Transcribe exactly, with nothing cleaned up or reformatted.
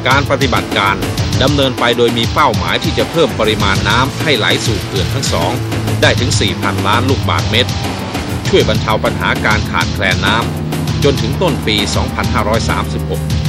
การปฏิบัติการดำเนินไปโดยมีเป้าหมายที่จะเพิ่มปริมาณน้ำให้ไหลสู่เขื่อนทั้งสองได้ถึง สี่พัน ล้านลูกบาศก์เมตรช่วยบรรเทาปัญหาการขาดแคลนน้ำจนถึงต้นปี สองพันห้าร้อยสามสิบหก